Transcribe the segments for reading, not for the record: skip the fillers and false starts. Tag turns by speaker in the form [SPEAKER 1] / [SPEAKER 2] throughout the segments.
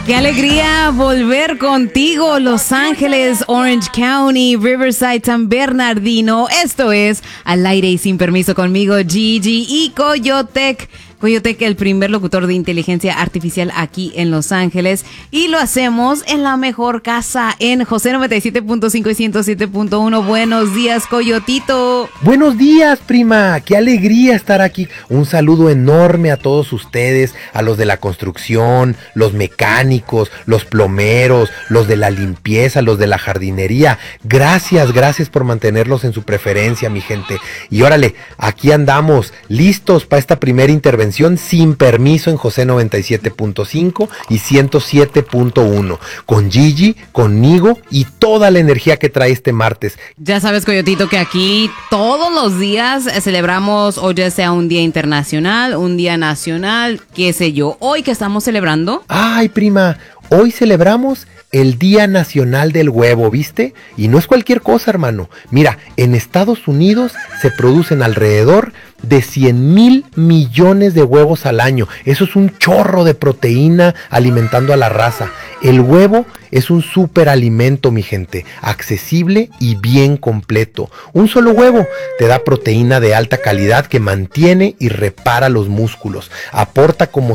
[SPEAKER 1] Qué alegría volver contigo, Los Ángeles, Orange County, Riverside, San Bernardino. Esto es Al Aire y Sin Permiso conmigo, Gigi y Coyotec. Coyotec, el primer locutor de inteligencia artificial aquí en Los Ángeles. Y lo hacemos en la mejor casa, en José 97.5 y 107.1. Buenos días, Coyotito.
[SPEAKER 2] Buenos días, prima. Qué alegría estar aquí. Un saludo enorme a todos ustedes, a los de la construcción, los mecánicos, los plomeros, los de la limpieza, los de la jardinería. Gracias por mantenerlos en su preferencia, mi gente. Y órale, aquí andamos, listos para esta primera intervención sin permiso en José 97.5 y 107.1, con Gigi, conmigo y toda la energía que trae este martes.
[SPEAKER 1] Ya sabes, Coyotito, que aquí todos los días celebramos, o ya sea un día internacional, un día nacional, qué sé yo. Hoy que estamos celebrando.
[SPEAKER 2] Ay, prima, hoy celebramos el Día Nacional del Huevo, ¿viste? Y no es cualquier cosa, hermano. Mira, en Estados Unidos se producen alrededor de 100,000 millones de huevos al año. Eso es un chorro de proteína alimentando a la raza. El huevo es un superalimento, mi gente, accesible y bien completo. Un solo huevo te da proteína de alta calidad que mantiene y repara los músculos. Aporta como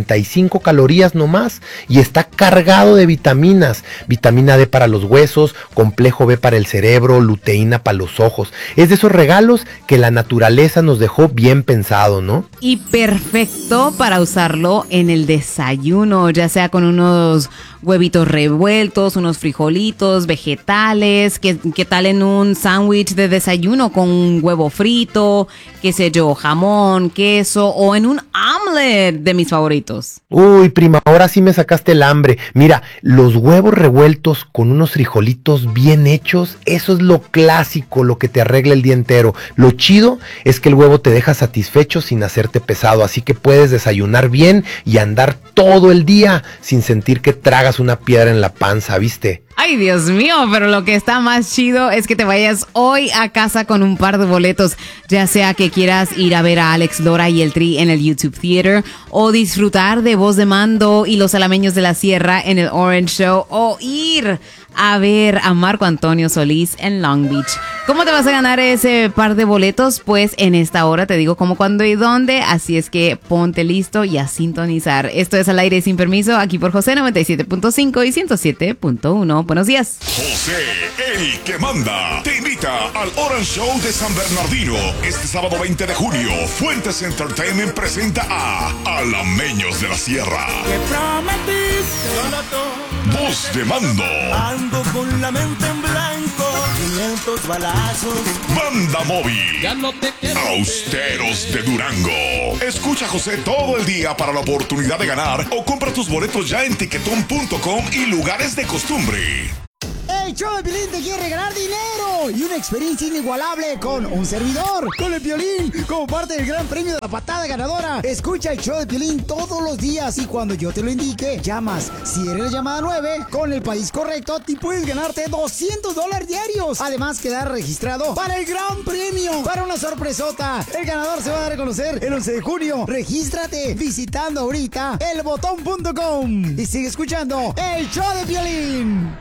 [SPEAKER 2] 75 calorías nomás y está cargado de vitaminas. Vitamina D para los huesos, complejo B para el cerebro, luteína para los ojos. Es de esos regalos que la naturaleza nos dejó bien pensado, ¿no?
[SPEAKER 1] Y perfecto para usarlo en el desayuno, ya sea con unos huevitos revueltos, unos frijolitos, vegetales. ¿Qué tal en un sándwich de desayuno con un huevo frito, qué sé yo, jamón, queso, o en un omelette de mis favoritos?
[SPEAKER 2] Uy, prima, ahora sí me sacaste el hambre. Mira, los huevos revueltos con unos frijolitos bien hechos, eso es lo clásico, lo que te arregla el día entero. Lo chido es que el huevo te deja satisfecho sin hacerte pesado, así que puedes desayunar bien y andar todo el día sin sentir que tragas una piedra en la panza, ¿viste?
[SPEAKER 1] Ay, Dios mío, pero lo que está más chido es que te vayas hoy a casa con un par de boletos, ya sea que quieras ir a ver a Alex Lora y el Tri en el YouTube Theater, o disfrutar de Voz de Mando y los Alameños de la Sierra en el Orange Show, o ir a ver a Marco Antonio Solís en Long Beach. ¿Cómo te vas a ganar ese par de boletos? Pues en esta hora te digo cómo, cuándo y dónde, así es que ponte listo y a sintonizar. Esto es Al Aire Sin Permiso, aquí por José 97.5 y 107.1. Buenos días.
[SPEAKER 3] José, el que manda, te invita al Orange Show de San Bernardino. Este sábado 20 de junio, Fuentes Entertainment presenta a Alameños de la Sierra.
[SPEAKER 4] Que prometiste
[SPEAKER 3] Voz de Mando.
[SPEAKER 4] Ando con la mente en blanco, 500 balazos.
[SPEAKER 3] Banda Móvil.
[SPEAKER 4] Ya no te quiero.
[SPEAKER 3] Austeros de Durango. Escucha a José todo el día para la oportunidad de ganar o compra tus boletos ya en tiquetón.com y lugares de costumbre.
[SPEAKER 5] El show de Piolín te quiere regalar dinero y una experiencia inigualable con un servidor, con el Piolín, como parte del gran premio de la patada ganadora. Escucha el show de Piolín todos los días y cuando yo te lo indique, llamas. Si eres llamada 9, con el país correcto, te puedes ganarte $200 diarios. Además, quedar registrado para el gran premio, para una sorpresota. El ganador se va a dar a conocer el 11 de junio. Regístrate visitando ahorita elbotón.com y sigue escuchando el show de Piolín.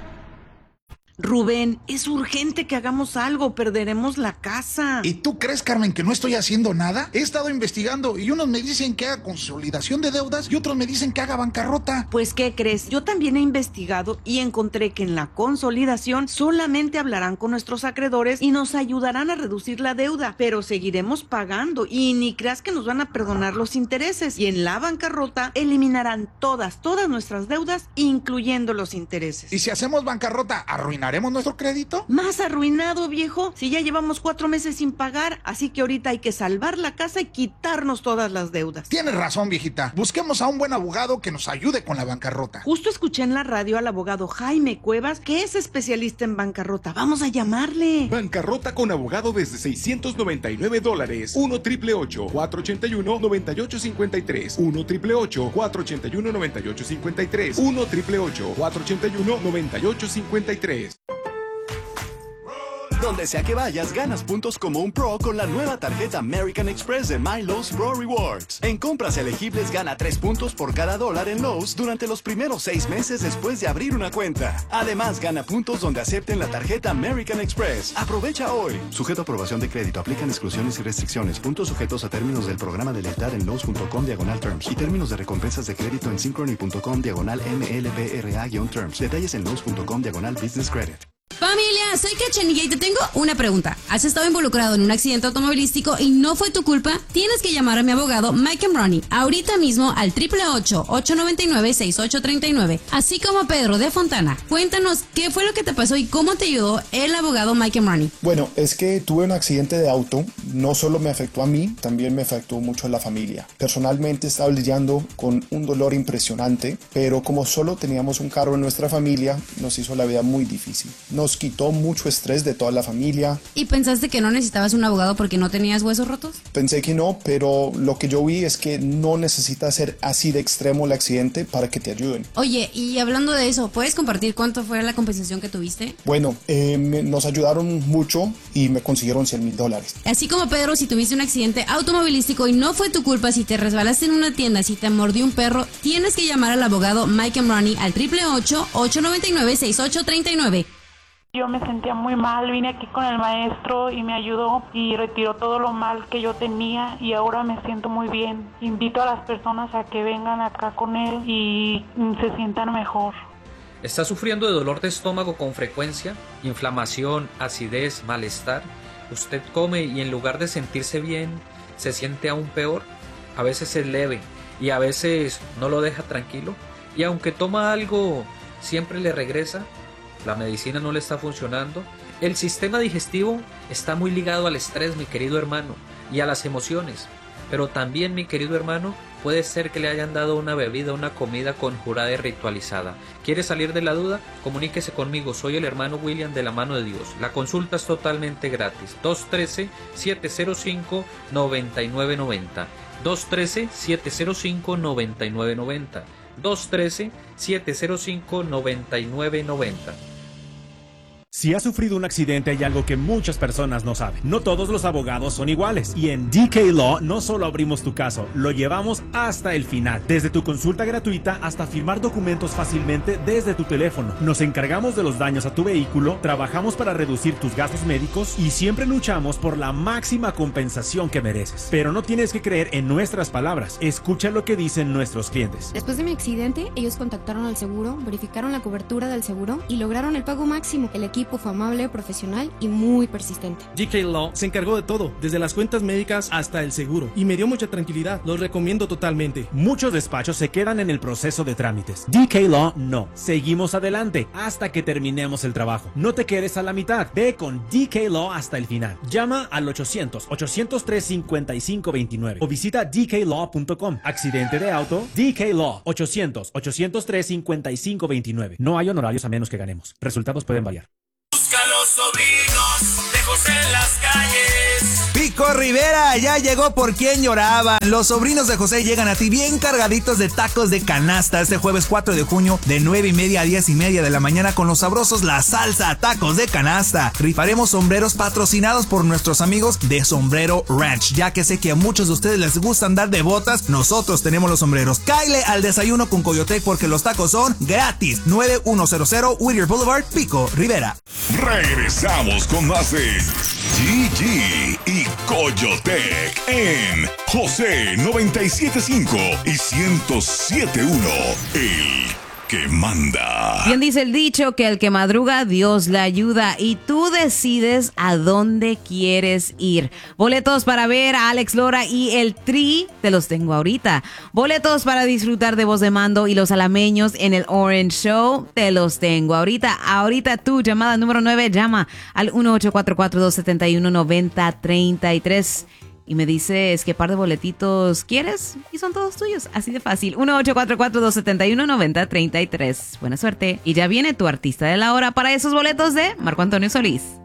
[SPEAKER 6] Rubén, es urgente que hagamos algo, perderemos la casa.
[SPEAKER 7] ¿Y tú crees, Carmen, que no estoy haciendo nada? He estado investigando y unos me dicen que haga consolidación de deudas y otros me dicen que haga bancarrota.
[SPEAKER 6] Pues, ¿qué crees? Yo también he investigado y encontré que en la consolidación solamente hablarán con nuestros acreedores y nos ayudarán a reducir la deuda, pero seguiremos pagando y ni creas que nos van a perdonar los intereses. Y en la bancarrota eliminarán todas nuestras deudas, incluyendo los intereses.
[SPEAKER 7] ¿Y si hacemos bancarrota, arruinaremos nuestro crédito?
[SPEAKER 6] Más arruinado, viejo, si ya llevamos 4 meses sin pagar, así que ahorita hay que salvar la casa y quitarnos todas las deudas.
[SPEAKER 7] Tienes razón, viejita. Busquemos a un buen abogado que nos ayude con la bancarrota.
[SPEAKER 6] Justo escuché en la radio al abogado Jaime Cuevas, que es especialista en bancarrota. Vamos a llamarle.
[SPEAKER 8] Bancarrota con abogado desde $699. 1-888-481-9853. 1-888-481-9853. 1-888-481-9853.
[SPEAKER 9] Donde sea que vayas, ganas puntos como un pro con la nueva tarjeta American Express de My Lowe's Pro Rewards. En compras elegibles gana 3 puntos por cada $1 en Lowe's durante los primeros 6 meses después de abrir una cuenta. Además, gana puntos donde acepten la tarjeta American Express. Aprovecha hoy. Sujeto a aprobación de crédito. Aplican exclusiones y restricciones. Puntos sujetos a términos del programa de lealtad en Lowe's.com/terms y términos de recompensas de crédito en Synchrony.com/MLBRA-terms. Detalles en Lowe's.com/business credit.
[SPEAKER 10] Familia, soy Cachanilla y te tengo una pregunta. ¿Has estado involucrado en un accidente automovilístico y no fue tu culpa? Tienes que llamar a mi abogado Mike Emroni ahorita mismo al 888-899-6839, así como a Pedro de Fontana. Cuéntanos qué fue lo que te pasó y cómo te ayudó el abogado Mike Emroni.
[SPEAKER 11] Bueno, es que tuve un accidente de auto. No solo me afectó a mí, también me afectó mucho a la familia. Personalmente estaba lidiando con un dolor impresionante, pero como solo teníamos un carro en nuestra familia, nos hizo la vida muy difícil. Nos quitó mucho estrés de toda la familia.
[SPEAKER 10] ¿Y pensaste que no necesitabas un abogado porque no tenías huesos rotos?
[SPEAKER 11] Pensé que no, pero lo que yo vi es que no necesita ser así de extremo el accidente para que te ayuden.
[SPEAKER 10] Oye, y hablando de eso, ¿puedes compartir cuánto fue la compensación que tuviste?
[SPEAKER 11] Bueno, nos ayudaron mucho y me consiguieron $100,000.
[SPEAKER 10] Así como Pedro, si tuviste un accidente automovilístico y no fue tu culpa, si te resbalaste en una tienda, si te mordió un perro, tienes que llamar al abogado Mike Emroni al 888-899-6839.
[SPEAKER 12] Yo me sentía muy mal, vine aquí con el maestro y me ayudó y retiró todo lo mal que yo tenía y ahora me siento muy bien. Invito a las personas a que vengan acá con él y se sientan mejor.
[SPEAKER 13] ¿Está sufriendo de dolor de estómago con frecuencia, inflamación, acidez, malestar? ¿Usted come y en lugar de sentirse bien, se siente aún peor? A veces es leve y a veces no lo deja tranquilo. Y aunque toma algo, siempre le regresa. La medicina no le está funcionando. El sistema digestivo está muy ligado al estrés, mi querido hermano, y a las emociones. Pero también, mi querido hermano, puede ser que le hayan dado una bebida, una comida conjurada y ritualizada. ¿Quiere salir de la duda? Comuníquese conmigo. Soy el hermano William de la mano de Dios. La consulta es totalmente gratis. 213-705-9990. 213-705-9990. 213-705-9990.
[SPEAKER 14] Si has sufrido un accidente, hay algo que muchas personas no saben. No todos los abogados son iguales. Y en DK Law no solo abrimos tu caso, lo llevamos hasta el final. Desde tu consulta gratuita hasta firmar documentos fácilmente desde tu teléfono. Nos encargamos de los daños a tu vehículo, trabajamos para reducir tus gastos médicos y siempre luchamos por la máxima compensación que mereces. Pero no tienes que creer en nuestras palabras. Escucha lo que dicen nuestros clientes.
[SPEAKER 15] Después de mi accidente, ellos contactaron al seguro, verificaron la cobertura del seguro y lograron el pago máximo. El equipo fue amable, profesional y muy persistente.
[SPEAKER 16] DK Law se encargó de todo, desde las cuentas médicas hasta el seguro, y me dio mucha tranquilidad. Los recomiendo totalmente.
[SPEAKER 14] Muchos despachos se quedan en el proceso de trámites. DK Law no. Seguimos adelante hasta que terminemos el trabajo. No te quedes a la mitad. Ve con DK Law hasta el final. Llama al 800-803-5529 o visita dklaw.com. Accidente de auto, DK Law. 800-803-5529. No hay honorarios a menos que ganemos. Resultados pueden variar.
[SPEAKER 4] Busca los sobrinos de José en las calles.
[SPEAKER 17] Pico Rivera ya llegó por quien lloraban. Los sobrinos de José llegan a ti bien cargaditos de tacos de canasta este jueves 4 de junio de 9:30 a 10:30 de la mañana con los sabrosos La Salsa Tacos de Canasta. Rifaremos sombreros patrocinados por nuestros amigos de Sombrero Ranch. Ya que sé que a muchos de ustedes les gusta andar de botas, nosotros tenemos los sombreros. Cáile al desayuno con Coyotec porque los tacos son gratis. 9100 Whittier Boulevard, Pico Rivera.
[SPEAKER 3] Regresamos con más de GG y Coyotec en José 97.5 y 107.1, el que manda.
[SPEAKER 1] Bien dice el dicho que el que madruga Dios le ayuda y tú decides a dónde quieres ir. Boletos para ver a Alex Lora y el Tri te los tengo ahorita. Boletos para disfrutar de Voz de Mando y los alameños en el Orange Show te los tengo ahorita. Ahorita tu llamada número 9 llama al 1-844-271-9033. Y me dices qué par de boletitos quieres y son todos tuyos. Así de fácil. 1-844-271-9033. Buena suerte. Y ya viene tu artista de la hora para esos boletos de Marco Antonio Solís.